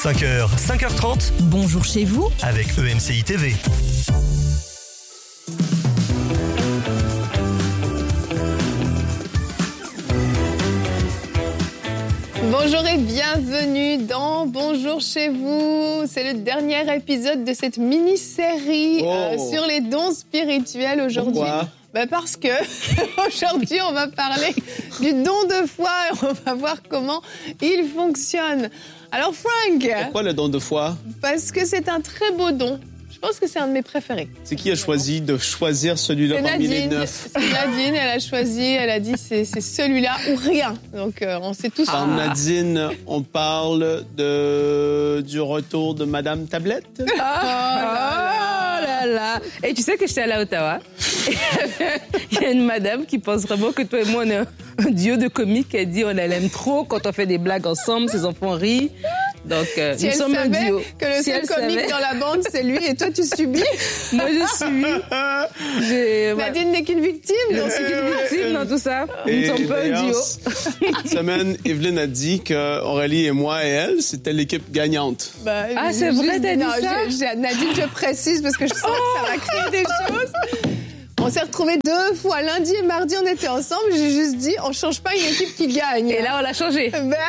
5h, 5h30. Bonjour chez vous. Avec EMCI TV. Bonjour et bienvenue dans Bonjour chez vous. C'est le dernier épisode de cette mini-série sur les dons spirituels aujourd'hui. Pourquoi ? Parce que aujourd'hui, on va parler du don de foi et on va voir comment il fonctionne. Alors Frank. Pourquoi le don de foi ? Parce que c'est un très beau don. Je pense que c'est un de mes préférés. C'est qui a choisi de choisir celui-là parmi les 9 ? C'est Nadine, elle a choisi, elle a dit c'est celui-là ou rien. Donc on sait tous. Par Nadine, on parle du retour de Madame Tablette ? Oh là là. Et tu sais que j'étais allée à Ottawa. Il y a une madame qui pense vraiment que toi et moi, on est un duo de comiques. Elle dit on l'aime trop quand on fait des blagues ensemble, ses enfants rient. Donc, si nous sommes un duo. Que le seul comique dans la bande, c'est lui et toi, tu subis. Moi, je subis. Nadine n'est qu'une victime. Je suis qu'une victime dans tout ça. Nous ne sommes pas un duo. Cette semaine, Evelyne a dit qu'Aurélie et moi et elle, c'était l'équipe gagnante. C'est vrai, t'as dit ça? Nadine, je précise parce que je sens que ça va créer des choses. On s'est retrouvés 2 fois, lundi et mardi, on était ensemble. J'ai juste dit, on change pas une équipe qui gagne. Et là, on l'a changé.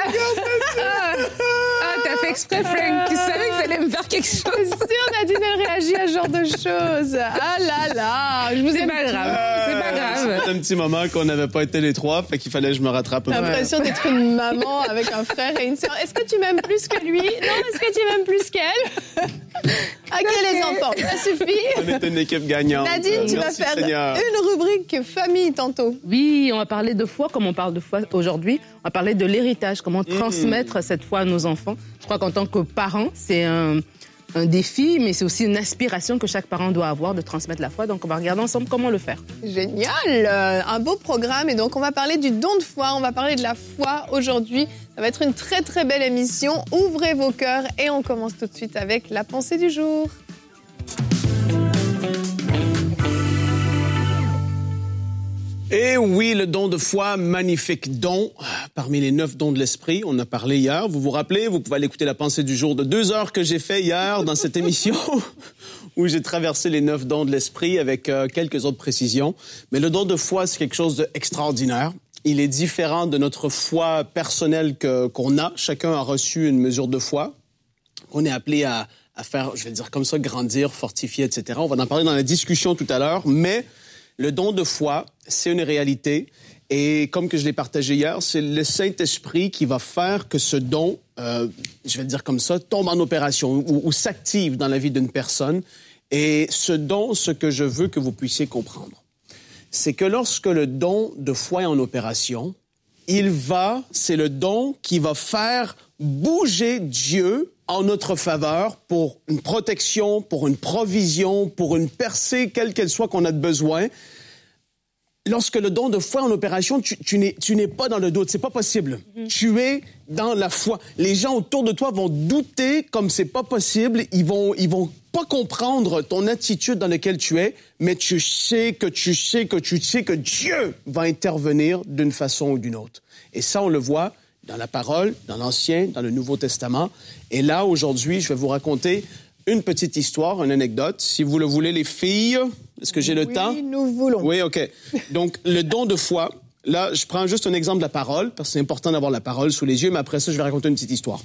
T'as fait exprès, Frank. Tu savais que ça allait me faire quelque chose. C'est sûr, Nadine, elle réagit à ce genre de choses. Ah là là, je vous aime. C'est pas grave. C'était un petit moment qu'on n'avait pas été les 3, fait qu'il fallait que je me rattrape. J'ai l'impression d'être une maman avec un frère et une sœur. Est-ce que tu m'aimes plus que lui? Non, est-ce que tu m'aimes plus qu'elle? Ok, les enfants, ça suffit. On est une équipe gagnante. Nadine, tu vas faire une rubrique famille tantôt. Oui, on va parler de foi, comme on parle de foi aujourd'hui. On va parler de l'héritage, comment transmettre cette foi à nos enfants. Je crois qu'en tant que parent, c'est un défi, mais c'est aussi une aspiration que chaque parent doit avoir de transmettre la foi. Donc, on va regarder ensemble comment le faire. Génial! Un beau programme. Et donc, on va parler du don de foi. On va parler de la foi aujourd'hui. Ça va être une très, très belle émission. Ouvrez vos cœurs et on commence tout de suite avec la pensée du jour. Et oui, le don de foi, magnifique don. Parmi les 9 dons de l'esprit, on a parlé hier. Vous vous rappelez, vous pouvez aller écouter la pensée du jour de 2 heures que j'ai fait hier dans cette émission où j'ai traversé les 9 dons de l'esprit avec quelques autres précisions. Mais le don de foi, c'est quelque chose d'extraordinaire. Il est différent de notre foi personnelle qu'on a. Chacun a reçu une mesure de foi. On est appelé à faire, je vais dire comme ça, grandir, fortifier, etc. On va en parler dans la discussion tout à l'heure, mais le don de foi, c'est une réalité. Et comme que je l'ai partagé hier, c'est le Saint-Esprit qui va faire que ce don, je vais le dire comme ça, tombe en opération ou s'active dans la vie d'une personne. Et ce don, ce que je veux que vous puissiez comprendre, c'est que lorsque le don de foi est en opération, c'est le don qui va faire bouger Dieu en notre faveur pour une protection, pour une provision, pour une percée, quelle qu'elle soit qu'on a de besoin. Lorsque le don de foi est en opération, tu n'es pas dans le doute, c'est pas possible. Tu es dans la foi. Les gens autour de toi vont douter comme c'est pas possible, ils vont pas comprendre ton attitude dans laquelle tu es, mais tu sais que Dieu va intervenir d'une façon ou d'une autre. Et ça, on le voit dans la parole, dans l'Ancien, dans le Nouveau Testament. Et là, aujourd'hui, je vais vous raconter une petite histoire, une anecdote. Si vous le voulez, les filles, est-ce que j'ai le temps? Oui, nous voulons. Oui, OK. Donc, le don de foi, là, je prends juste un exemple de la parole, parce que c'est important d'avoir la parole sous les yeux, mais après ça, je vais raconter une petite histoire.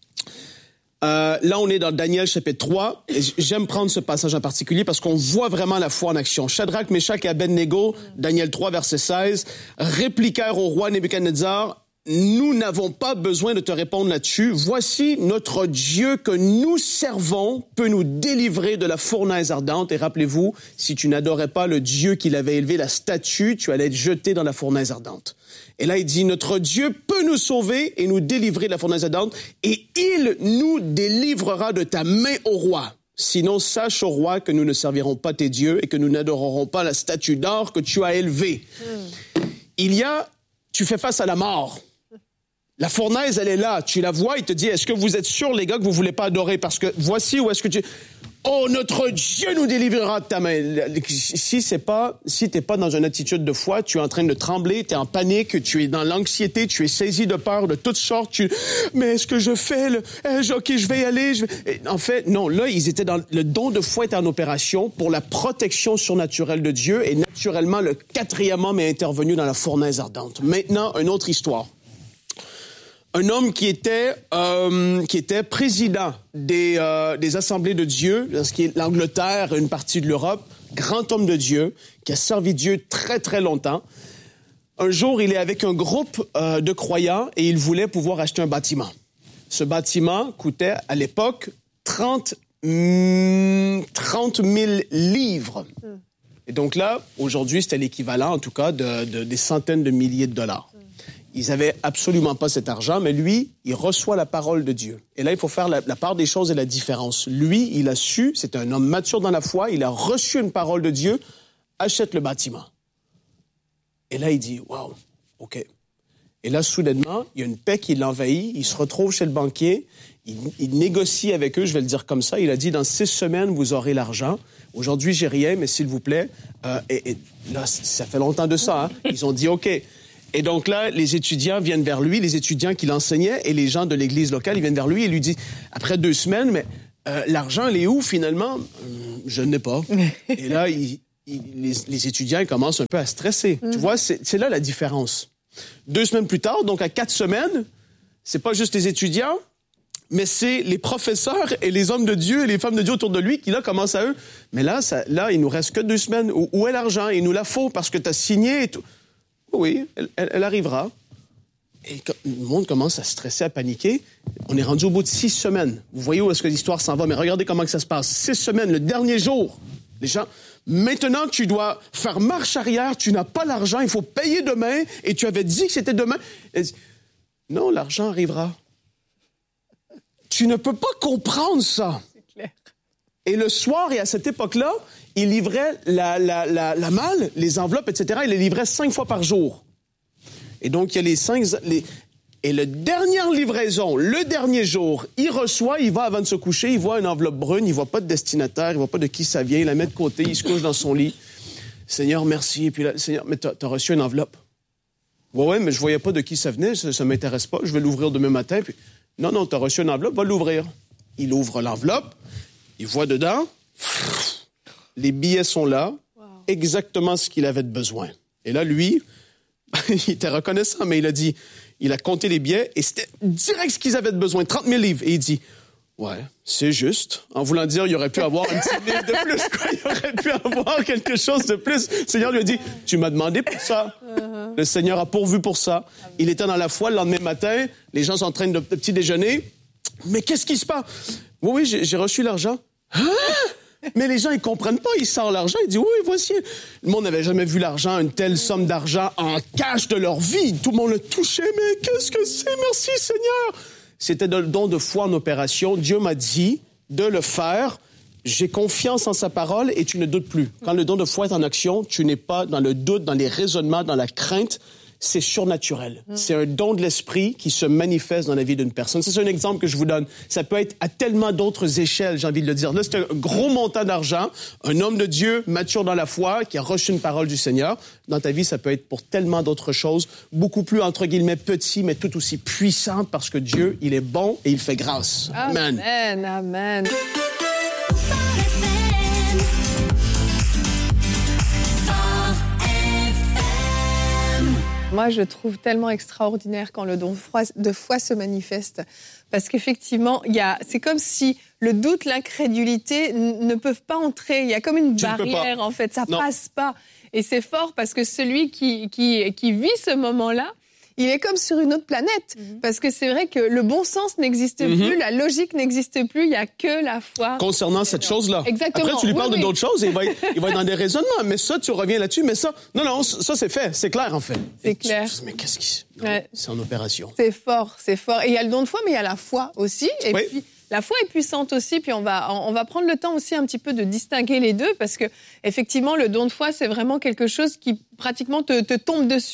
Là, on est dans Daniel chapitre 3. Et j'aime prendre ce passage en particulier parce qu'on voit vraiment la foi en action. Shadrach, Meshach et Abednego, Daniel 3, verset 16, répliquèrent au roi Nebuchadnezzar: nous n'avons pas besoin de te répondre là-dessus. Voici notre Dieu que nous servons peut nous délivrer de la fournaise ardente. Et rappelez-vous, si tu n'adorais pas le Dieu qui l'avait élevé, la statue, tu allais être jeté dans la fournaise ardente. Et là, il dit, notre Dieu peut nous sauver et nous délivrer de la fournaise ardente, et il nous délivrera de ta main, ô roi. Sinon, sache, ô roi, que nous ne servirons pas tes dieux et que nous n'adorerons pas la statue d'or que tu as élevée. Tu fais face à la mort. La fournaise, elle est là. Tu la vois, il te dit, est-ce que vous êtes sûrs, les gars, que vous voulez pas adorer? Parce que voici où est-ce que tu... Oh, notre Dieu nous délivrera de ta main. Si t'es pas dans une attitude de foi, tu es en train de trembler, tu es en panique, tu es dans l'anxiété, tu es saisi de peur de toutes sortes. Mais est-ce que je fais OK, je vais y aller. En fait, non. Là, ils étaient dans le don de foi était en opération pour la protection surnaturelle de Dieu et naturellement, le 4e homme est intervenu dans la fournaise ardente. Maintenant, une autre histoire. Un homme qui était président des assemblées de Dieu, ce qui est l'Angleterre, une partie de l'Europe, grand homme de Dieu, qui a servi Dieu très, très longtemps. Un jour, il est avec un groupe de croyants et il voulait pouvoir acheter un bâtiment. Ce bâtiment coûtait, à l'époque, 30 000 livres. Et donc là, aujourd'hui, c'était l'équivalent, en tout cas, des centaines de milliers de dollars. Ils n'avaient absolument pas cet argent, mais lui, il reçoit la parole de Dieu. Et là, il faut faire la part des choses et la différence. Lui, il a su, c'est un homme mature dans la foi, il a reçu une parole de Dieu, achète le bâtiment. Et là, il dit, wow, OK. Et là, soudainement, il y a une paix qui l'envahit, il se retrouve chez le banquier, il négocie avec eux, je vais le dire comme ça, il a dit, dans 6 semaines, vous aurez l'argent. Aujourd'hui, j'ai rien, mais s'il vous plaît, et là, ça fait longtemps de ça, hein? Ils ont dit, OK. Et donc là, les étudiants viennent vers lui, les étudiants qui l'enseignaient et les gens de l'église locale, ils viennent vers lui et lui disent, après 2 semaines, mais l'argent, il est où finalement? Je ne l'ai pas. Et là, les étudiants commencent un peu à stresser. Tu vois, c'est là la différence. 2 semaines plus tard, donc à 4 semaines, c'est pas juste les étudiants, mais c'est les professeurs et les hommes de Dieu et les femmes de Dieu autour de lui qui, là, commencent à eux. Mais là, il nous reste que 2 semaines. Où est l'argent? Il nous la faut parce que tu as signé et tout. Oui, elle arrivera. Et le monde commence à stresser, à paniquer. On est rendu au bout de 6 semaines. Vous voyez où est-ce que l'histoire s'en va, mais regardez comment que ça se passe. 6 semaines, le dernier jour. Les gens, maintenant, tu dois faire marche arrière, tu n'as pas l'argent, il faut payer demain, et tu avais dit que c'était demain. Non, l'argent arrivera. Tu ne peux pas comprendre ça. C'est clair. Et le soir, et à cette époque-là, il livrait la malle, les enveloppes, etc., il les livrait 5 fois par jour. Et donc, il y a et la dernière livraison, le dernier jour, il reçoit, il va avant de se coucher, il voit une enveloppe brune, il voit pas de destinataire, il voit pas de qui ça vient, il la met de côté, il se couche dans son lit. Seigneur, merci. Et puis là, Seigneur, mais t'as reçu une enveloppe. Ouais, mais je voyais pas de qui ça venait, ça m'intéresse pas, je vais l'ouvrir demain matin. Puis, non, t'as reçu une enveloppe, va l'ouvrir. Il ouvre l'enveloppe, il voit dedans, les billets sont là, exactement ce qu'il avait de besoin. Et là, lui, il était reconnaissant, mais il a compté les billets et c'était direct ce qu'ils avaient de besoin, 30 000 livres. Et il dit, ouais, c'est juste. En voulant dire, il aurait pu avoir un petit livre de plus, quoi. Il aurait pu avoir quelque chose de plus. Le Seigneur lui a dit, tu m'as demandé pour ça. Le Seigneur a pourvu pour ça. Il était dans la foi le lendemain matin. Les gens sont en train de petit déjeuner. Mais qu'est-ce qui se passe? Oui, j'ai reçu l'argent. Hein? Mais les gens, ils comprennent pas. Ils sortent l'argent. Ils disent, oui, voici. Le monde n'avait jamais vu l'argent, une telle somme d'argent en cash de leur vie. Tout le monde le touchait. Mais qu'est-ce que c'est? Merci, Seigneur. C'était le don de foi en opération. Dieu m'a dit de le faire. J'ai confiance en sa parole et tu ne doutes plus. Quand le don de foi est en action, tu n'es pas dans le doute, dans les raisonnements, dans la crainte. C'est surnaturel. C'est un don de l'esprit qui se manifeste dans la vie d'une personne. C'est un exemple que je vous donne. Ça peut être à tellement d'autres échelles, j'ai envie de le dire. Là, c'est un gros montant d'argent. Un homme de Dieu, mature dans la foi, qui a reçu une parole du Seigneur. Dans ta vie, ça peut être pour tellement d'autres choses, beaucoup plus, entre guillemets, petit, mais tout aussi puissant, parce que Dieu, il est bon et il fait grâce. Amen. Amen, amen. Moi, je trouve tellement extraordinaire quand le don de foi se manifeste. Parce qu'effectivement, c'est comme si le doute, l'incrédulité ne peuvent pas entrer. Il y a comme une barrière, en fait. Ça passe pas. Et c'est fort parce que celui qui vit ce moment-là, il est comme sur une autre planète. Parce que c'est vrai que le bon sens n'existe plus, la logique n'existe plus, il n'y a que la foi. Concernant cette chose-là. Exactement. Après, tu lui parles d'autres choses et il va être dans des raisonnements. Mais ça, tu reviens là-dessus. Mais ça, non, ça, c'est fait. C'est clair, en fait. C'est clair. Mais qu'est-ce qui... Ouais. C'est en opération. C'est fort. Et il y a le don de foi, mais il y a la foi aussi. Et puis, la foi est puissante aussi, puis on va prendre le temps aussi un petit peu de distinguer les deux, parce que effectivement, le don de foi, c'est vraiment quelque chose qui pratiquement te tombe dessus.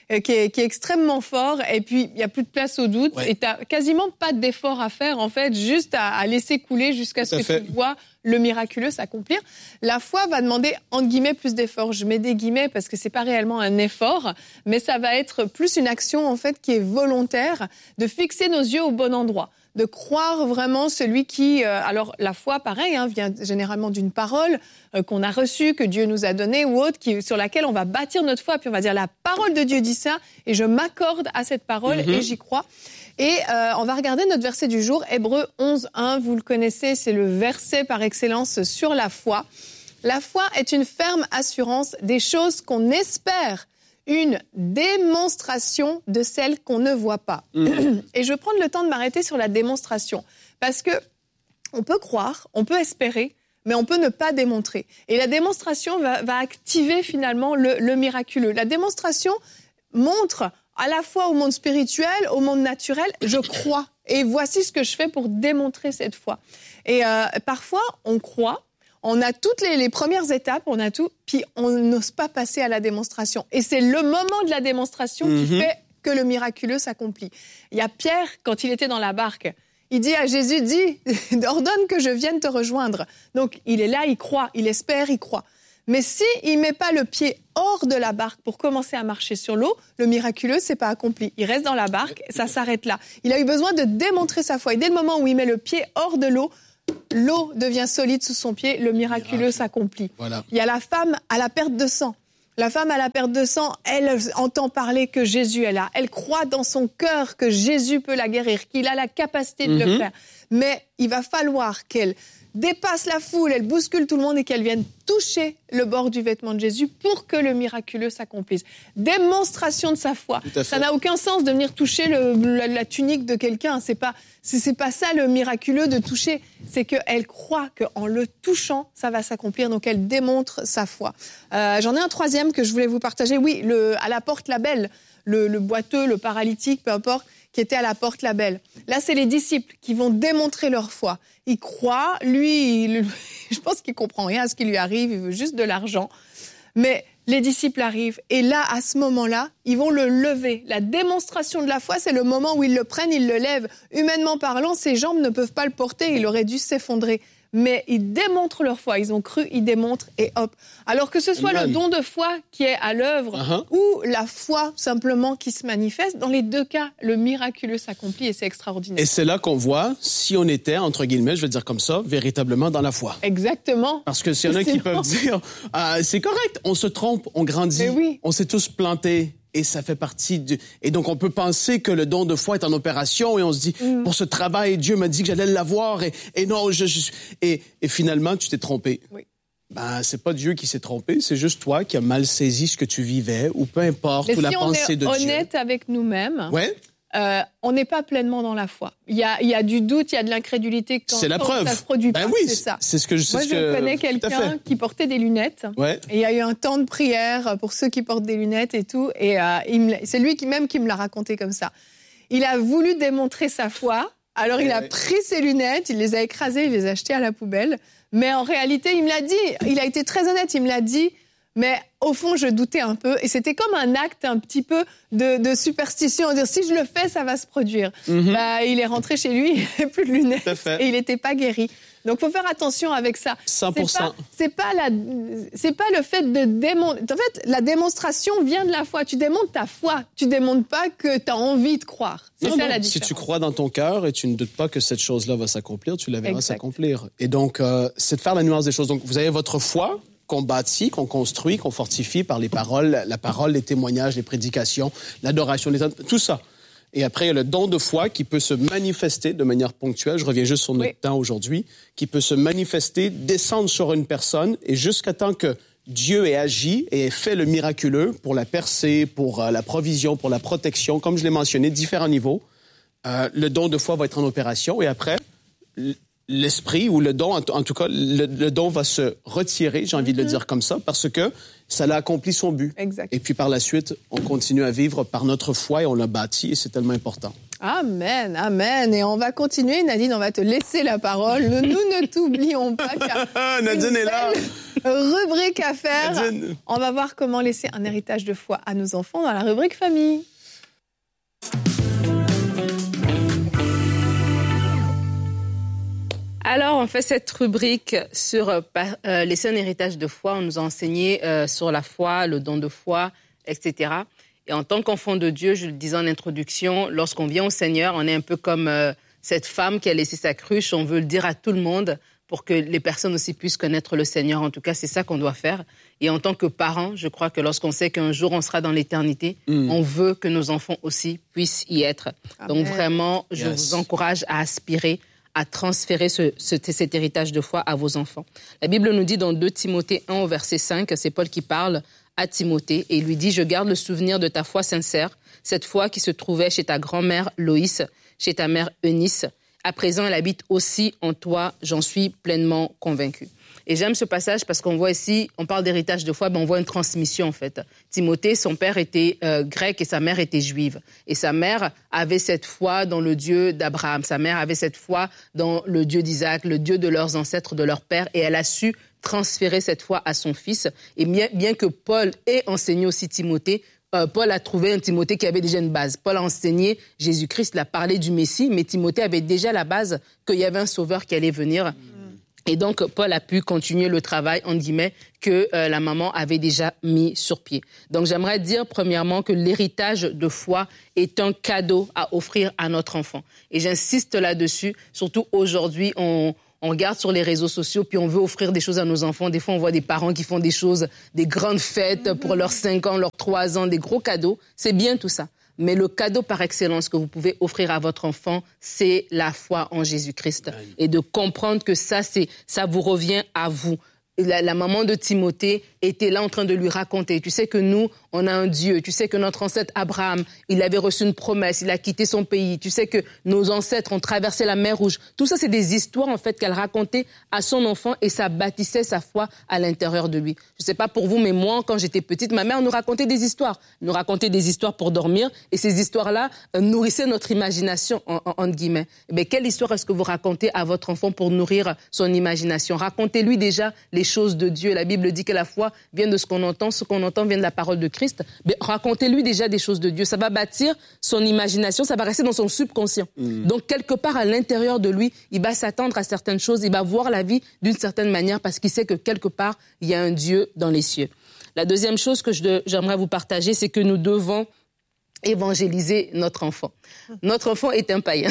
qui est extrêmement fort. Et puis, il n'y a plus de place au doute. Ouais. Et tu n'as quasiment pas d'effort à faire, en fait, juste à laisser couler jusqu'à ce que tu vois le miraculeux s'accomplir. La foi va demander, entre guillemets, plus d'efforts. Je mets des guillemets parce que c'est pas réellement un effort, mais ça va être plus une action, en fait, qui est volontaire, de fixer nos yeux au bon endroit, de croire vraiment celui qui... alors, la foi, pareil, vient généralement d'une parole qu'on a reçue, que Dieu nous a donnée ou autre, sur laquelle on va bâtir notre foi. Puis on va dire, la parole de Dieu dit ça, et je m'accorde à cette parole, et j'y crois. Et on va regarder notre verset du jour, Hébreux 11:1. Vous le connaissez, c'est le verset par excellence sur la foi. La foi est une ferme assurance des choses qu'on espère, une démonstration de celles qu'on ne voit pas. Et je vais prendre le temps de m'arrêter sur la démonstration, parce que on peut croire, on peut espérer, mais on peut ne pas démontrer. Et la démonstration va activer finalement le miraculeux. La démonstration montre à la fois au monde spirituel, au monde naturel, je crois. Et voici ce que je fais pour démontrer cette foi. Et parfois, on croit, on a toutes les premières étapes, on a tout, puis on n'ose pas passer à la démonstration. Et c'est le moment de la démonstration qui fait que le miraculeux s'accomplit. Il y a Pierre, quand il était dans la barque, il dit à Jésus, ordonne que je vienne te rejoindre. Donc, il est là, il croit, il espère, il croit. Mais s'il ne met pas le pied hors de la barque pour commencer à marcher sur l'eau, le miraculeux, c'est pas accompli. Il reste dans la barque, ça s'arrête là. Il a eu besoin de démontrer sa foi. Et dès le moment où il met le pied hors de l'eau, l'eau devient solide sous son pied, le miraculeux s'accomplit. Voilà. Il y a la femme à la perte de sang. La femme à la perte de sang, elle entend parler que Jésus est là. Elle croit dans son cœur que Jésus peut la guérir, qu'il a la capacité de le faire. Mais il va falloir qu'elle dépasse la foule, elle bouscule tout le monde et qu'elle vienne toucher le bord du vêtement de Jésus pour que le miraculeux s'accomplisse. Démonstration de sa foi. Ça n'a aucun sens de venir toucher la tunique de quelqu'un. C'est pas ça le miraculeux de toucher. C'est qu'elle croit qu'en le touchant, ça va s'accomplir. Donc elle démontre sa foi. J'en ai un troisième que je voulais vous partager. Oui, à la porte la belle. Le boiteux, le paralytique, peu importe, qui était à la porte la belle. Là, c'est les disciples qui vont démontrer leur foi. Il croit, lui, je pense qu'il comprend rien à ce qui lui arrive, il veut juste de l'argent. Mais les disciples arrivent et là, à ce moment-là, ils vont le lever. La démonstration de la foi, c'est le moment où ils le prennent, ils le lèvent. Humainement parlant, ses jambes ne peuvent pas le porter, il aurait dû s'effondrer. Mais ils démontrent leur foi, ils ont cru, ils démontrent et hop. Alors que ce soit le don de foi qui est à l'œuvre ou la foi simplement qui se manifeste, dans les deux cas, le miraculeux s'accomplit et c'est extraordinaire. Et c'est là qu'on voit si on était, entre guillemets, je vais dire comme ça, véritablement dans la foi. Exactement. Parce que s'il y en a qui peuvent dire, c'est correct, on se trompe, on grandit, on s'est tous plantés. Et ça fait partie du... Et donc, on peut penser que le don de foi est en opération et on se dit, pour ce travail, Dieu m'a dit que j'allais l'avoir et non, et finalement, tu t'es trompé. Oui. Ben, c'est pas Dieu qui s'est trompé, c'est juste toi qui as mal saisi ce que tu vivais ou peu importe, ou la pensée de Dieu. Mais si on est honnête avec nous-mêmes, ouais. On n'est pas pleinement dans la foi. Il y a du doute, il y a de l'incrédulité quand ça se produit pas. Oui, c'est ça. C'est ce que Moi, je connais quelqu'un qui portait des lunettes. Ouais. Et il y a eu un temps de prière pour ceux qui portent des lunettes et tout. Et c'est lui qui me l'a raconté comme ça. Il a voulu démontrer sa foi. Alors, il a pris ses lunettes, il les a écrasées, il les a jetées à la poubelle. Mais en réalité, il me l'a dit. Il a été très honnête. Il me l'a dit. Mais au fond, je doutais un peu. Et c'était comme un acte un petit peu de superstition. Dire, si je le fais, ça va se produire. Il est rentré chez lui, il n'avait plus de lunettes. Et il n'était pas guéri. Donc, il faut faire attention avec ça. 100%. C'est pas le fait de démontrer. En fait, la démonstration vient de la foi. Tu démontres ta foi. Tu démontres pas que tu as envie de croire. C'est ça la différence. Si tu crois dans ton cœur et tu ne doutes pas que cette chose-là va s'accomplir, tu la verras s'accomplir. Et donc, c'est de faire la nuance des choses. Donc, vous avez votre foi qu'on bâtit, qu'on construit, qu'on fortifie par les paroles, la parole, les témoignages, les prédications, l'adoration, tout ça. Et après, il y a le don de foi qui peut se manifester de manière ponctuelle. Je reviens juste sur notre temps aujourd'hui, qui peut se manifester, descendre sur une personne et jusqu'à temps que Dieu ait agi et ait fait le miraculeux pour la percée, pour la provision, pour la protection, comme je l'ai mentionné, différents niveaux. Le don de foi va être en opération et après, l'esprit ou le don, en tout cas, le don va se retirer, j'ai envie de le dire comme ça, parce que ça a accompli son but. Exact. Et puis par la suite, on continue à vivre par notre foi et on l'a bâti et c'est tellement important. Amen, amen. Et on va continuer, Nadine, on va te laisser la parole. Nous ne t'oublions pas. Nadine est là. Rubrique à faire. Nadine. On va voir comment laisser un héritage de foi à nos enfants dans la rubrique famille. Alors, on fait cette rubrique sur laisser un héritage de foi. On nous a enseigné sur la foi, le don de foi, etc. Et en tant qu'enfant de Dieu, je le disais en introduction, lorsqu'on vient au Seigneur, on est un peu comme cette femme qui a laissé sa cruche. On veut le dire à tout le monde pour que les personnes aussi puissent connaître le Seigneur. En tout cas, c'est ça qu'on doit faire. Et en tant que parents, je crois que lorsqu'on sait qu'un jour on sera dans l'éternité, on veut que nos enfants aussi puissent y être. Amen. Donc vraiment, je vous encourage à aspirer à transférer cet héritage de foi à vos enfants. La Bible nous dit dans 2 Timothée 1 au verset 5, c'est Paul qui parle à Timothée et il lui dit « Je garde le souvenir de ta foi sincère, cette foi qui se trouvait chez ta grand-mère Loïs, chez ta mère Eunice. À présent, elle habite aussi en toi, j'en suis pleinement convaincu. » Et j'aime ce passage parce qu'on voit ici, on parle d'héritage de foi, on voit une transmission en fait. Timothée, son père était grec et sa mère était juive. Et sa mère avait cette foi dans le Dieu d'Abraham. Sa mère avait cette foi dans le Dieu d'Isaac, le Dieu de leurs ancêtres, de leur père. Et elle a su transférer cette foi à son fils. Et bien que Paul ait enseigné aussi Timothée, Paul a trouvé un Timothée qui avait déjà une base. Paul a enseigné Jésus-Christ, il a parlé du Messie, mais Timothée avait déjà la base qu'il y avait un sauveur qui allait venir. Et donc, Paul a pu continuer le travail, entre guillemets, que la maman avait déjà mis sur pied. Donc, j'aimerais dire, premièrement, que l'héritage de foi est un cadeau à offrir à notre enfant. Et j'insiste là-dessus, surtout aujourd'hui, on regarde sur les réseaux sociaux, puis on veut offrir des choses à nos enfants. Des fois, on voit des parents qui font des choses, des grandes fêtes pour leurs 5 ans, leurs 3 ans, des gros cadeaux. C'est bien tout ça. Mais le cadeau par excellence que vous pouvez offrir à votre enfant, c'est la foi en Jésus-Christ. Et de comprendre que ça vous revient à vous. La maman de Timothée était là en train de lui raconter. Tu sais que nous, on a un Dieu. Tu sais que notre ancêtre Abraham, il avait reçu une promesse. Il a quitté son pays. Tu sais que nos ancêtres ont traversé la mer Rouge. Tout ça, c'est des histoires, en fait, qu'elle racontait à son enfant et ça bâtissait sa foi à l'intérieur de lui. Je sais pas pour vous, mais moi, quand j'étais petite, ma mère nous racontait des histoires. Elle nous racontait des histoires pour dormir et ces histoires-là nourrissaient notre imagination, entre guillemets. Mais quelle histoire est-ce que vous racontez à votre enfant pour nourrir son imagination? Racontez-lui déjà les choses de Dieu. La Bible dit que la foi vient de ce qu'on entend vient de la parole de Christ. Mais racontez-lui déjà des choses de Dieu. Ça va bâtir son imagination, ça va rester dans son subconscient. Donc, quelque part à l'intérieur de lui, il va s'attendre à certaines choses, il va voir la vie d'une certaine manière parce qu'il sait que quelque part, il y a un Dieu dans les cieux. La deuxième chose que j'aimerais vous partager, c'est que nous devons évangéliser notre enfant. Notre enfant est un païen.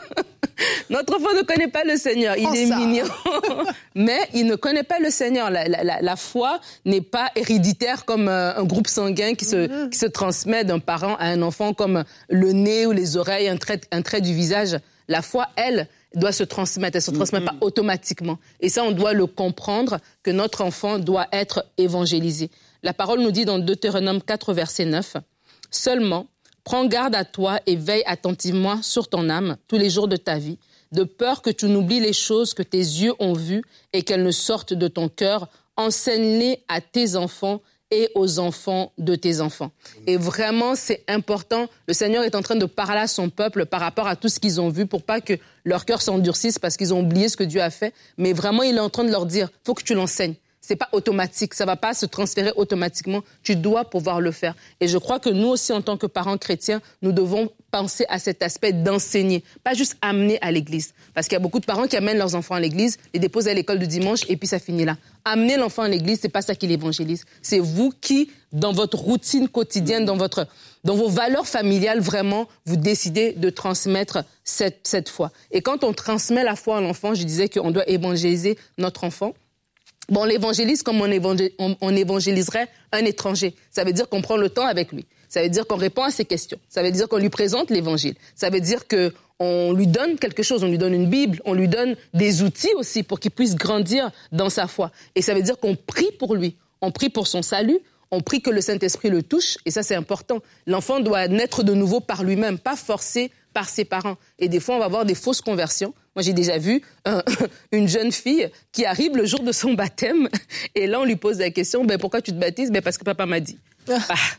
Notre enfant ne connaît pas le Seigneur. Il est mignon, mais il ne connaît pas le Seigneur. La foi n'est pas héréditaire comme un groupe sanguin qui se transmet d'un parent à un enfant comme le nez ou les oreilles, un trait du visage. La foi, elle, doit se transmettre. Elle ne se transmet pas automatiquement. Et ça, on doit le comprendre, que notre enfant doit être évangélisé. La parole nous dit dans Deutéronome 4, verset 9, « Seulement, prends garde à toi et veille attentivement sur ton âme tous les jours de ta vie, de peur que tu n'oublies les choses que tes yeux ont vues et qu'elles ne sortent de ton cœur. Enseigne-les à tes enfants et aux enfants de tes enfants. » Et vraiment, c'est important. Le Seigneur est en train de parler à son peuple par rapport à tout ce qu'ils ont vu pour pas que leur cœur s'endurcisse parce qu'ils ont oublié ce que Dieu a fait. Mais vraiment, il est en train de leur dire, faut que tu l'enseignes. C'est pas automatique, ça va pas se transférer automatiquement. Tu dois pouvoir le faire. Et je crois que nous aussi, en tant que parents chrétiens, nous devons penser à cet aspect d'enseigner, pas juste amener à l'église. Parce qu'il y a beaucoup de parents qui amènent leurs enfants à l'église, les déposent à l'école du dimanche et puis ça finit là. Amener l'enfant à l'église, c'est pas ça qui l'évangélise. C'est vous qui, dans votre routine quotidienne, dans vos valeurs familiales, vraiment, vous décidez de transmettre cette foi. Et quand on transmet la foi à l'enfant, je disais qu'on doit évangéliser notre enfant. Bon, on l'évangélise comme on évangéliserait un étranger. Ça veut dire qu'on prend le temps avec lui. Ça veut dire qu'on répond à ses questions. Ça veut dire qu'on lui présente l'évangile. Ça veut dire qu'on lui donne quelque chose. On lui donne une Bible. On lui donne des outils aussi pour qu'il puisse grandir dans sa foi. Et ça veut dire qu'on prie pour lui. On prie pour son salut. On prie que le Saint-Esprit le touche. Et ça, c'est important. L'enfant doit naître de nouveau par lui-même, pas forcé par ses parents. Et des fois, on va avoir des fausses conversions. Moi, j'ai déjà vu une jeune fille qui arrive le jour de son baptême et là, on lui pose la question, pourquoi tu te baptises ? Parce que papa m'a dit.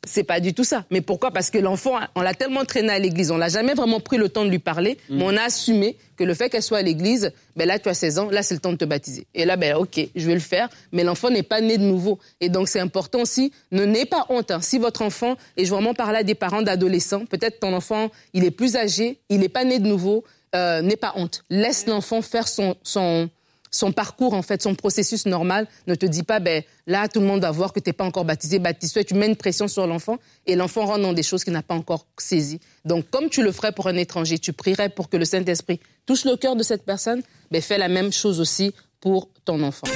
C'est pas du tout ça. Mais pourquoi? Parce que l'enfant, on l'a tellement traîné à l'église, on l'a jamais vraiment pris le temps de lui parler, mais on a assumé que le fait qu'elle soit à l'église, ben là, tu as 16 ans, là, c'est le temps de te baptiser. Et là, ben ok, je vais le faire, mais l'enfant n'est pas né de nouveau. Et donc, c'est important aussi, n'ayez pas honte. Hein. Si votre enfant, et je vais vraiment parler à des parents d'adolescents, peut-être ton enfant, il est plus âgé, il n'est pas né de nouveau, n'aie pas honte. Laisse l'enfant faire son parcours, en fait, son processus normal. Ne te dis pas, ben là, tout le monde va voir que tu n'es pas encore baptisé, baptise-toi. Tu mets une pression sur l'enfant et l'enfant rentre dans des choses qu'il n'a pas encore saisies. Donc, comme tu le ferais pour un étranger, tu prierais pour que le Saint-Esprit touche le cœur de cette personne, ben fais la même chose aussi pour ton enfant.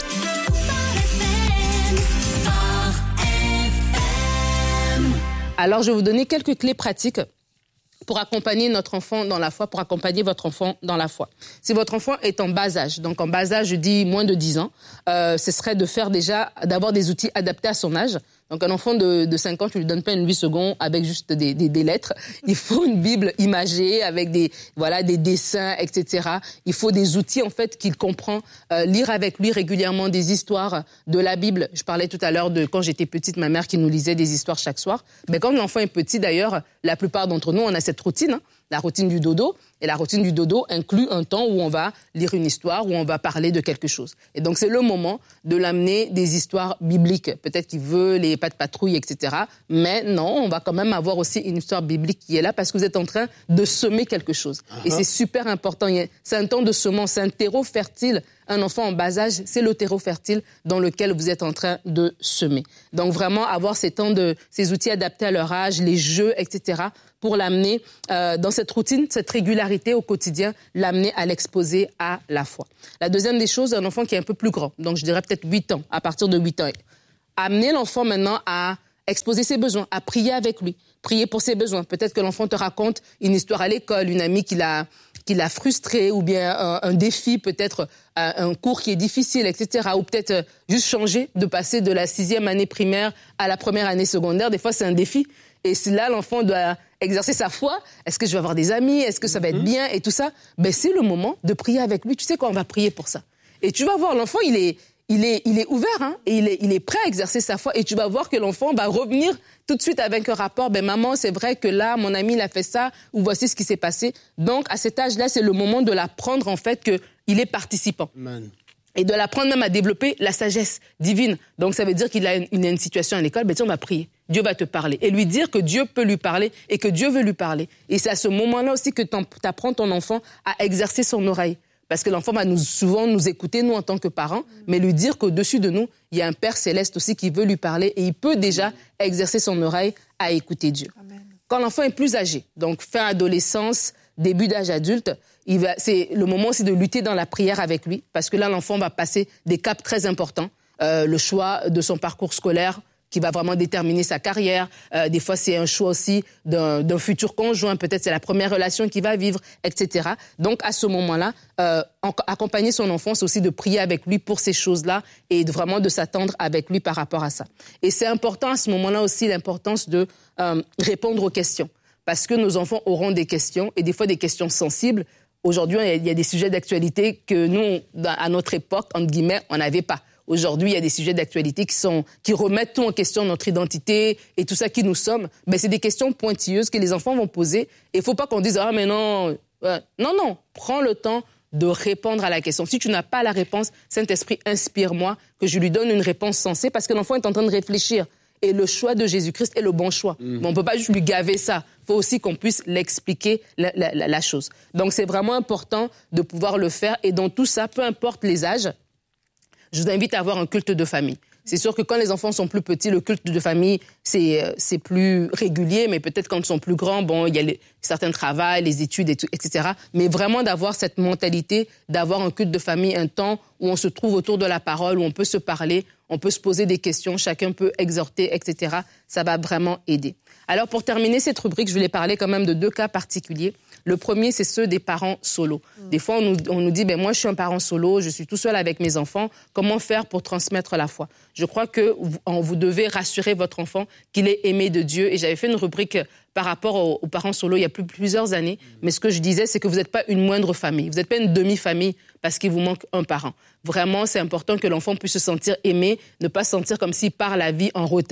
Alors, je vais vous donner quelques clés pratiques pour accompagner notre enfant dans la foi, pour accompagner votre enfant dans la foi. Si votre enfant est en bas âge, donc en bas âge, je dis moins de 10 ans, ce serait d'avoir des outils adaptés à son âge. Donc un enfant de 5 ans, tu lui donnes pas une 8 secondes avec juste des lettres. Il faut une Bible imagée avec des dessins, etc. Il faut des outils en fait qu'il comprend. Lire avec lui régulièrement des histoires de la Bible. Je parlais tout à l'heure de quand j'étais petite, ma mère qui nous lisait des histoires chaque soir. Mais quand l'enfant est petit d'ailleurs, la plupart d'entre nous, on a cette routine, hein, la routine du dodo. Et la routine du dodo inclut un temps où on va lire une histoire, où on va parler de quelque chose. Et donc, c'est le moment de l'amener des histoires bibliques. Peut-être qu'il veut les pas de patrouille, etc. Mais non, on va quand même avoir aussi une histoire biblique qui est là parce que vous êtes en train de semer quelque chose. Et c'est super important. C'est un temps de semence, c'est un terreau fertile. Un enfant en bas âge, c'est le terreau fertile dans lequel vous êtes en train de semer. Donc, vraiment, avoir ces outils adaptés à leur âge, les jeux, etc., pour l'amener dans cette routine, cette régularité au quotidien, l'amener à l'exposer à la foi. La deuxième des choses, un enfant qui est un peu plus grand, donc je dirais peut-être 8 ans, à partir de 8 ans, amener l'enfant maintenant à exposer ses besoins, à prier avec lui, prier pour ses besoins. Peut-être que l'enfant te raconte une histoire à l'école, une amie qui l'a frustré, ou bien un défi, peut-être un cours qui est difficile, etc. Ou peut-être juste changer, de passer de la 6e année primaire à la première année secondaire. Des fois, c'est un défi. Et si là, l'enfant doit exercer sa foi, est-ce que je vais avoir des amis, est-ce que ça va être bien et tout ça, ben c'est le moment de prier avec lui. Tu sais quoi, on va prier pour ça. Et tu vas voir, l'enfant, il est ouvert, hein, et il est prêt à exercer sa foi. Et tu vas voir que l'enfant va revenir tout de suite avec un rapport. Ben maman, c'est vrai que là, mon ami, il a fait ça, ou voici ce qui s'est passé. Donc, à cet âge-là, c'est le moment de l'apprendre, en fait, qu'il est participant. Amen. Et de l'apprendre même à développer la sagesse divine. Donc, ça veut dire qu'il a une situation à l'école, ben tiens, on va prier. Dieu va te parler. Et lui dire que Dieu peut lui parler et que Dieu veut lui parler. Et c'est à ce moment-là aussi que tu apprends ton enfant à exercer son oreille. Parce que l'enfant va souvent nous écouter, nous, en tant que parents, mais lui dire qu'au-dessus de nous, il y a un Père céleste aussi qui veut lui parler et il peut déjà exercer son oreille à écouter Dieu. Amen. Quand l'enfant est plus âgé, donc fin adolescence, début d'âge adulte, c'est le moment aussi de lutter dans la prière avec lui, parce que là, l'enfant va passer des caps très importants. Le choix de son parcours scolaire, qui va vraiment déterminer sa carrière. Des fois, c'est un choix aussi d'un futur conjoint. Peut-être c'est la première relation qu'il va vivre, etc. Donc, à ce moment-là, accompagner son enfant, c'est aussi de prier avec lui pour ces choses-là et vraiment de s'attendre avec lui par rapport à ça. Et c'est important à ce moment-là aussi l'importance de répondre aux questions. Parce que nos enfants auront des questions, et des fois des questions sensibles. Aujourd'hui, il y a des sujets d'actualité que nous, à notre époque, entre guillemets, on n'avait pas. Aujourd'hui, il y a des sujets d'actualité qui remettent tout en question, notre identité et tout ça qui nous sommes. Ben, c'est des questions pointilleuses que les enfants vont poser. Et il ne faut pas qu'on dise « Ah, mais non. » Non. Prends le temps de répondre à la question. Si tu n'as pas la réponse, Saint-Esprit, inspire-moi, que je lui donne une réponse sensée, parce que l'enfant est en train de réfléchir. Et le choix de Jésus-Christ est le bon choix. Mais on ne peut pas juste lui gaver ça. Il faut aussi qu'on puisse l'expliquer, la chose. Donc, c'est vraiment important de pouvoir le faire. Et dans tout ça, peu importe les âges, je vous invite à avoir un culte de famille. C'est sûr que quand les enfants sont plus petits, le culte de famille, c'est plus régulier, mais peut-être quand ils sont plus grands, bon, il y a certains travails, les études, etc. Mais vraiment d'avoir cette mentalité, d'avoir un culte de famille, un temps où on se trouve autour de la parole, où on peut se parler, on peut se poser des questions, chacun peut exhorter, etc. Ça va vraiment aider. Alors, pour terminer cette rubrique, je voulais parler quand même de 2 cas particuliers. Le premier, c'est ceux des parents solos. Des fois, on nous dit, ben moi, je suis un parent solo, je suis tout seul avec mes enfants. Comment faire pour transmettre la foi? Je crois que vous devez rassurer votre enfant qu'il est aimé de Dieu. Et j'avais fait une rubrique par rapport aux parents solos il y a plusieurs années. Mais ce que je disais, c'est que vous n'êtes pas une moindre famille. Vous n'êtes pas une demi-famille parce qu'il vous manque un parent. Vraiment, c'est important que l'enfant puisse se sentir aimé, ne pas se sentir comme s'il part la vie en retard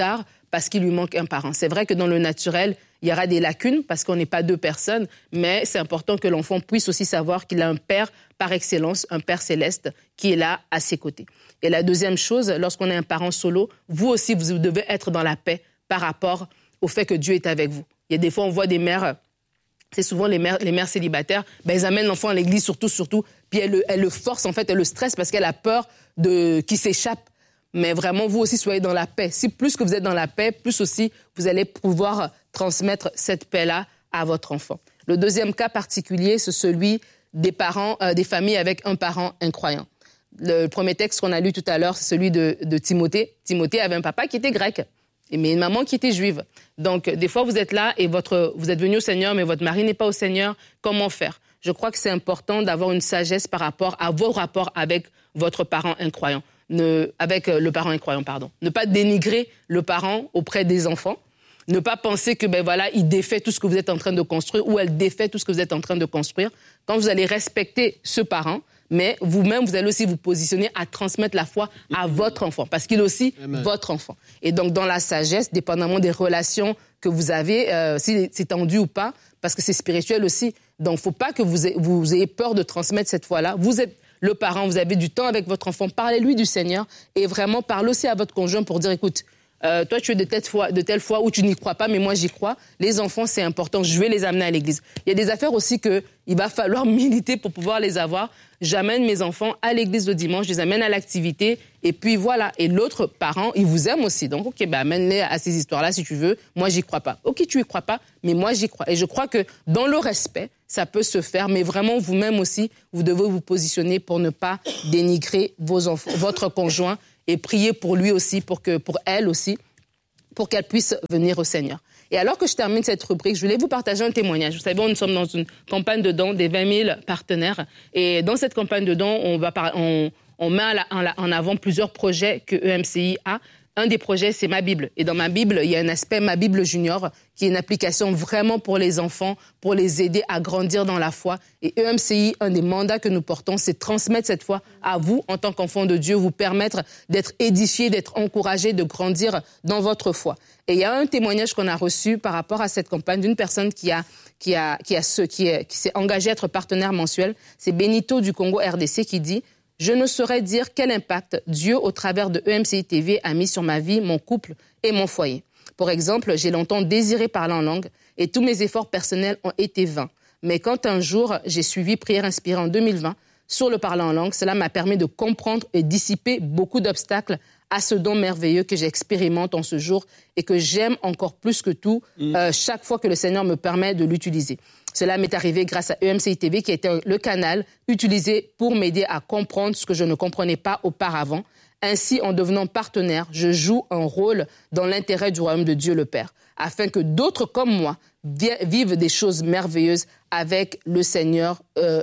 parce qu'il lui manque un parent. C'est vrai que dans le naturel, il y aura des lacunes parce qu'on n'est pas deux personnes, mais c'est important que l'enfant puisse aussi savoir qu'il a un père par excellence, un père céleste qui est là à ses côtés. Et la deuxième chose, lorsqu'on est un parent solo, vous aussi, vous devez être dans la paix par rapport au fait que Dieu est avec vous. Il y a des fois, on voit des mères, c'est souvent les mères célibataires, elles amènent l'enfant à l'église surtout, puis elles le forcent, en fait, elles le stressent parce qu'elle a peur qu'il s'échappe. Mais vraiment, vous aussi, soyez dans la paix. Si plus que vous êtes dans la paix, plus aussi, vous allez pouvoir transmettre cette paix-là à votre enfant. Le deuxième cas particulier, c'est celui des parents, des familles avec un parent incroyant. Le premier texte qu'on a lu tout à l'heure, c'est celui de Timothée. Timothée avait un papa qui était grec, mais une maman qui était juive. Donc, des fois, vous êtes là et vous êtes venu au Seigneur, mais votre mari n'est pas au Seigneur. Comment faire? Je crois que c'est important d'avoir une sagesse par rapport à vos rapports avec votre parent incroyant. Avec le parent incroyant, pardon. Ne pas dénigrer le parent auprès des enfants. Ne pas penser que, il défait tout ce que vous êtes en train de construire ou elle défait tout ce que vous êtes en train de construire. Quand vous allez respecter ce parent, mais vous-même, vous allez aussi vous positionner à transmettre la foi à votre enfant, parce qu'il est aussi votre enfant. Et donc, dans la sagesse, dépendamment des relations que vous avez, si c'est tendu ou pas, parce que c'est spirituel aussi. Donc, il ne faut pas que vous ayez peur de transmettre cette foi-là. Vous êtes le parent, vous avez du temps avec votre enfant, parlez-lui du Seigneur et vraiment parlez aussi à votre conjoint pour dire, écoute, toi tu es de telle foi où tu n'y crois pas, mais moi j'y crois. Les enfants, c'est important, je vais les amener à l'église. Il y a des affaires aussi qu'il va falloir militer pour pouvoir les avoir. J'amène mes enfants à l'église le dimanche, je les amène à l'activité et puis voilà. Et l'autre parent, il vous aime aussi. Donc, amène-les à ces histoires-là si tu veux. Moi, j'y crois pas. Ok, tu y crois pas, mais moi, j'y crois. Et je crois que dans le respect, ça peut se faire, mais vraiment, vous-même aussi, vous devez vous positionner pour ne pas dénigrer vos enfants, votre conjoint et prier pour lui aussi, pour elle aussi, pour qu'elle puisse venir au Seigneur. Et alors que je termine cette rubrique, je voulais vous partager un témoignage. Vous savez, nous sommes dans une campagne de dons des 20 000 partenaires. Et dans cette campagne de dons, on met en avant plusieurs projets que EMCI a. Un des projets, c'est Ma Bible. Et dans Ma Bible, il y a un aspect Ma Bible Junior, qui est une application vraiment pour les enfants, pour les aider à grandir dans la foi. Et EMCI, un des mandats que nous portons, c'est transmettre cette foi à vous, en tant qu'enfants de Dieu, vous permettre d'être édifiés, d'être encouragés, de grandir dans votre foi. Et il y a un témoignage qu'on a reçu par rapport à cette campagne d'une personne qui s'est engagée à être partenaire mensuel. C'est Benito du Congo RDC qui dit: je ne saurais dire quel impact Dieu, au travers de EMCI TV, a mis sur ma vie, mon couple et mon foyer. Pour exemple, j'ai longtemps désiré parler en langue et tous mes efforts personnels ont été vains. Mais quand un jour, j'ai suivi Prière inspirée en 2020 sur le parler en langue, cela m'a permis de comprendre et dissiper beaucoup d'obstacles à ce don merveilleux que j'expérimente en ce jour et que j'aime encore plus que tout chaque fois que le Seigneur me permet de l'utiliser. Cela m'est arrivé grâce à EMCI TV qui a été le canal utilisé pour m'aider à comprendre ce que je ne comprenais pas auparavant. Ainsi, en devenant partenaire, je joue un rôle dans l'intérêt du royaume de Dieu le Père, afin que d'autres comme moi vivent des choses merveilleuses avec le Seigneur,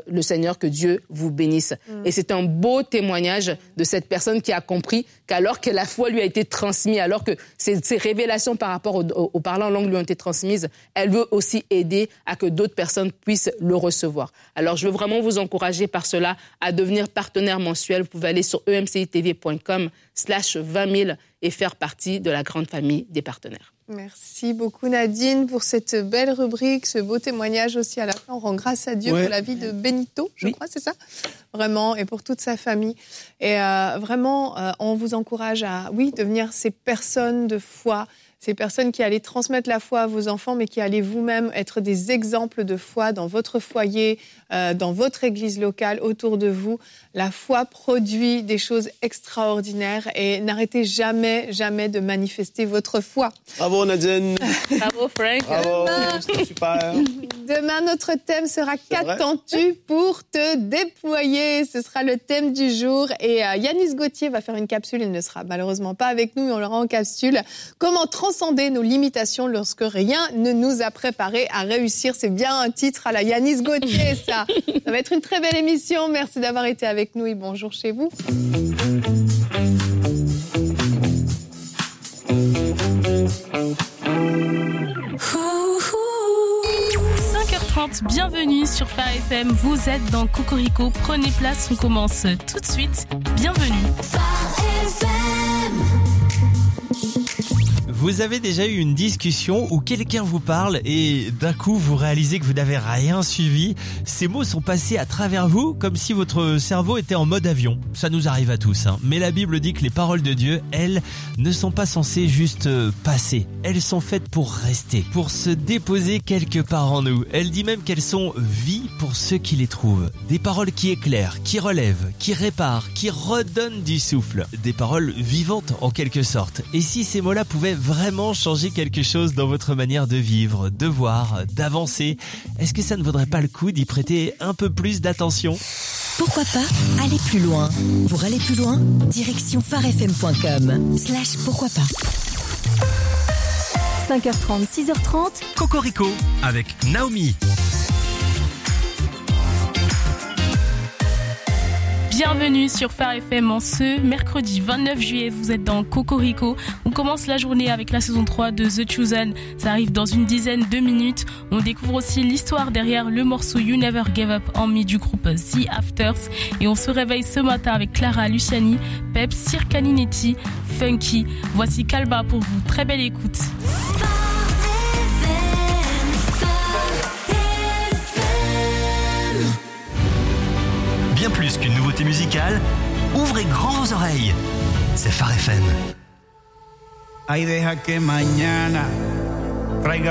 que Dieu vous bénisse. Et c'est un beau témoignage de cette personne qui a compris qu'alors que la foi lui a été transmise, alors que ces révélations par rapport au parlant en langue lui ont été transmises, elle veut aussi aider à que d'autres personnes puissent le recevoir. Alors, je veux vraiment vous encourager par cela à devenir partenaire mensuel. Vous pouvez aller sur emcitv.com/20 000 et faire partie de la grande famille des partenaires. Merci beaucoup Nadine pour cette belle rubrique, ce beau témoignage aussi à la fin. On rend grâce à Dieu pour la vie de Benito, je crois, c'est ça? Vraiment, et pour toute sa famille. Et vraiment, on vous encourage à, devenir ces personnes de foi, ces personnes qui allaient transmettre la foi à vos enfants, mais qui allaient vous-même être des exemples de foi dans votre foyer, dans votre église locale, autour de vous. La foi produit des choses extraordinaires et n'arrêtez jamais, jamais de manifester votre foi. Bravo Nadine. Bravo Frank. Bravo, c'était super. Demain, notre thème sera « Qu'attends-tu pour te déployer ?» Ce sera le thème du jour. Et Yanis Gauthier va faire une capsule. Il ne sera malheureusement pas avec nous, mais on l'aura en capsule. Comment transcender nos limitations lorsque rien ne nous a préparé à réussir. C'est bien un titre à la Yanis Gauthier, ça. Ça va être une très belle émission. Merci d'avoir été avec nous et bonjour chez vous. 5h30, bienvenue sur Phare FM. Vous êtes dans Cocorico. Prenez place, on commence tout de suite. Bienvenue. Phare FM. Vous avez déjà eu une discussion où quelqu'un vous parle et d'un coup vous réalisez que vous n'avez rien suivi. Ces mots sont passés à travers vous comme si votre cerveau était en mode avion. Ça nous arrive à tous, hein. Mais la Bible dit que les paroles de Dieu, elles, ne sont pas censées juste passer. Elles sont faites pour rester, pour se déposer quelque part en nous. Elle dit même qu'elles sont vie pour ceux qui les trouvent. Des paroles qui éclairent, qui relèvent, qui réparent, qui redonnent du souffle. Des paroles vivantes en quelque sorte. Et si ces mots-là pouvaient vraiment changer quelque chose dans votre manière de vivre, de voir, d'avancer, est-ce que ça ne vaudrait pas le coup d'y prêter un peu plus d'attention ? Pourquoi pas aller plus loin ? Pour aller plus loin, direction farfm.com/pourquoi pas. 5h30, 6h30. Cocorico avec Naomi. Bienvenue sur Phare FM en ce mercredi 29 juillet, vous êtes dans Cocorico. On commence la journée avec la saison 3 de The Chosen, ça arrive dans une dizaine de minutes. On découvre aussi l'histoire derrière le morceau You Never Gave Up en mi du groupe The Afters. Et on se réveille ce matin avec Clara Luciani, Pep, Circaninetti, Funky. Voici Kalba pour vous, très belle écoute. Bien plus qu'une nouveauté musicale, ouvrez grand vos oreilles. C'est Phare FM. Ay, deja que mañana traiga